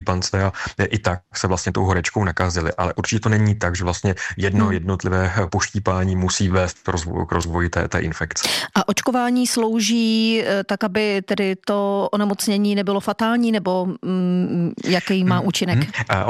štěpance a i tak se vlastně tou horečkou nakazili. Ale určitě to není tak, že vlastně jednotlivé poštípání musí vést k rozvoji té infekce. A očkování slouží tak, aby tedy to onemocnění nebylo fatální, nebo jaký má účinek?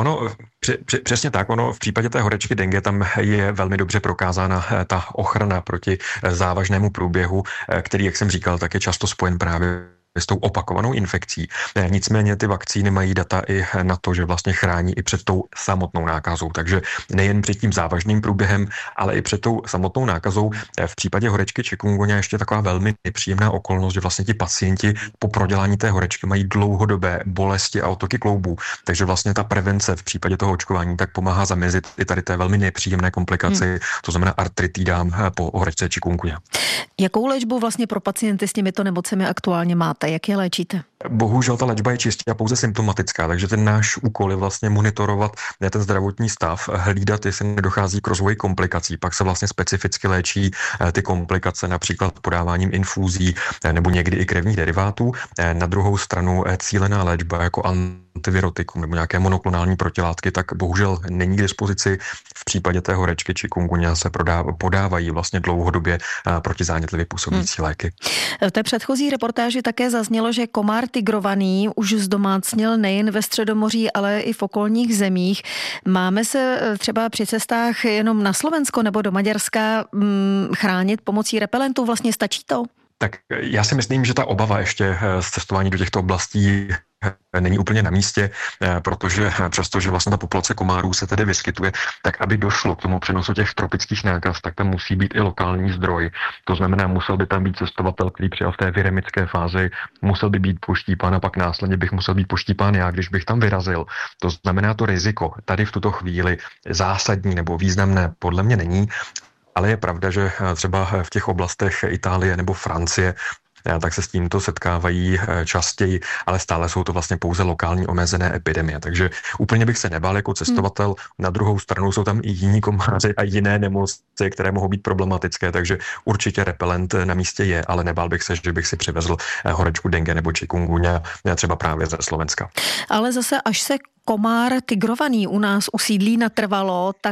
Přesně tak. Ono v případě té horečky dengue tam je velmi dobře prokázána ta ochrana proti závažnému průběhu, který, jak jsem říkal, tak je často spojen právě s tou opakovanou infekcí. Nicméně ty vakcíny mají data i na to, že vlastně chrání i před tou samotnou nákazou. Takže nejen před tím závažným průběhem, ale i před tou samotnou nákazou. V případě horečky chikungunya ještě taková velmi nepříjemná okolnost, že vlastně ti pacienti po prodělání té horečky mají dlouhodobé bolesti a otoky kloubů. Takže vlastně ta prevence v případě toho očkování tak pomáhá zamezit i tady té velmi nepříjemné komplikaci, to znamená artritidám po horečce chikungunya. Jakou léčbu vlastně pro pacienty s těmito nemocemi aktuálně máte? Jak je léčíte? Bohužel ta léčba je čistě a pouze symptomatická, takže ten náš úkol je vlastně monitorovat ten zdravotní stav, hlídat, jestli nedochází k rozvoji komplikací. Pak se vlastně specificky léčí ty komplikace například podáváním infúzí nebo někdy i krevních derivátů. Na druhou stranu cílená léčba jako antivirotikum nebo nějaké monoklonální protilátky, tak bohužel není k dispozici. V případě té horečky chikungunya se podávají vlastně dlouhodobě protizánětlivě působící léky. V té předchozí reportáži také zaznělo, že komár tigrovaný už zdomácněl nejen ve Středomoří, ale i v okolních zemích. Máme se třeba při cestách jenom na Slovensko nebo do Maďarska chránit pomocí repelentů? Vlastně stačí to? Tak já si myslím, že ta obava ještě z cestování do těchto oblastí není úplně na místě, protože přestože vlastně ta populace komárů se tedy vyskytuje, tak aby došlo k tomu přenosu těch tropických nákaz, tak tam musí být i lokální zdroj. To znamená, musel by tam být cestovatel, který přijel v té viremické fázi, musel by být poštípán a pak následně bych musel být poštípán já, když bych tam vyrazil. To znamená, to riziko tady v tuto chvíli zásadní nebo významné podle mě není. Ale je pravda, že třeba v těch oblastech Itálie nebo Francie tak se s tímto setkávají častěji, ale stále jsou to vlastně pouze lokální omezené epidemie. Takže úplně bych se nebál jako cestovatel. Na druhou stranu jsou tam i jiní komáři a jiné nemoci, které mohou být problematické, takže určitě repelent na místě je, ale nebál bych se, že bych si přivezl horečku dengue nebo chikungunya třeba právě ze Slovenska. Ale zase až se komár tigrovaný u nás usídlí natrvalo, tak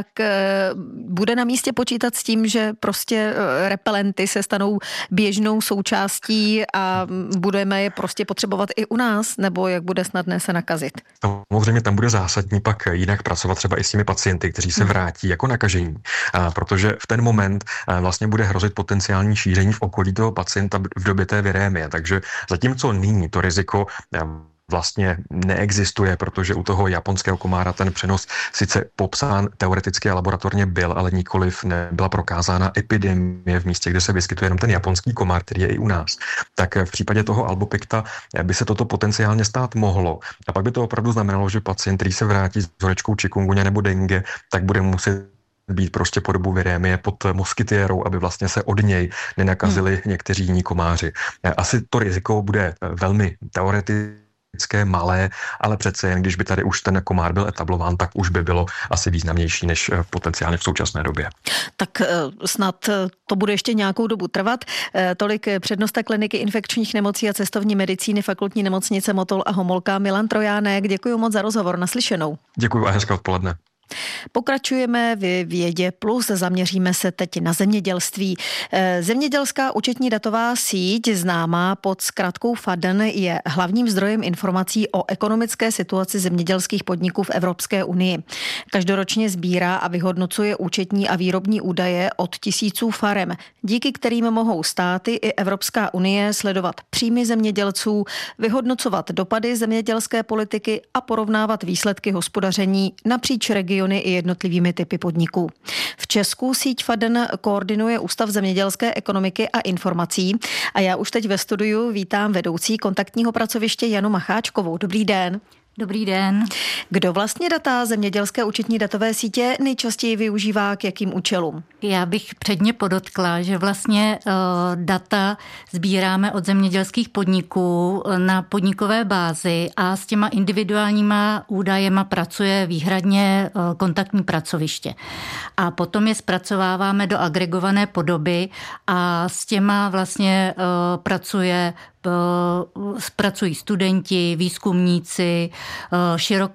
bude na místě počítat s tím, že prostě repelenty se stanou běžnou součástí a budeme je prostě potřebovat i u nás, nebo jak bude snadné se nakazit? Samozřejmě tam bude zásadní pak jinak pracovat třeba i s těmi pacienty, kteří se vrátí jako nakažení, protože v ten moment vlastně bude hrozit potenciální šíření v okolí toho pacienta v době té virémie. Takže zatímco nyní to riziko vlastně neexistuje, protože u toho japonského komára ten přenos sice popsán teoreticky a laboratorně byl, ale nikoliv nebyla prokázána epidemie v místě, kde se vyskytuje jenom ten japonský komár, který je i u nás. Tak v případě toho albopicta by se toto potenciálně stát mohlo. A pak by to opravdu znamenalo, že pacient, který se vrátí s horečkou chikungunya nebo dengue, tak bude muset být prostě po dobu virémie pod moskytiérou, aby vlastně se od něj nenakazili někteří jiní komáři. Asi to riziko bude velmi teoretické, malé, ale přece jen, když by tady už ten komár byl etablován, tak už by bylo asi významnější než potenciálně v současné době. Tak snad to bude ještě nějakou dobu trvat. Tolik přednosta kliniky infekčních nemocí a cestovní medicíny Fakultní nemocnice Motol a Homolka Milan Trojánek. Děkuji moc za rozhovor. Naslyšenou. Děkuji a hezké odpoledne. Pokračujeme v Vědě plus, zaměříme se teď na zemědělství. Zemědělská účetní datová síť, známá pod zkratkou FADN, je hlavním zdrojem informací o ekonomické situaci zemědělských podniků v Evropské unii. Každoročně sbírá a vyhodnocuje účetní a výrobní údaje od tisíců farem, díky kterým mohou státy i Evropská unie sledovat příjmy zemědělců, vyhodnocovat dopady zemědělské politiky a porovnávat výsledky hospodaření napříč regiony i jednotlivými typy podniků. V Česku síť FADN koordinuje Ústav zemědělské ekonomiky a informací a já už teď ve studiu vítám vedoucí kontaktního pracoviště Janu Macháčkovou. Dobrý den. Dobrý den. Kdo vlastně data zemědělské účetní datové sítě nejčastěji využívá k jakým účelům? Já bych předně podotkla, že vlastně data sbíráme od zemědělských podniků na podnikové bázi a s těma individuálníma údajema pracuje výhradně kontaktní pracoviště. A potom je zpracováváme do agregované podoby a s těma vlastně pracují studenti, výzkumníci,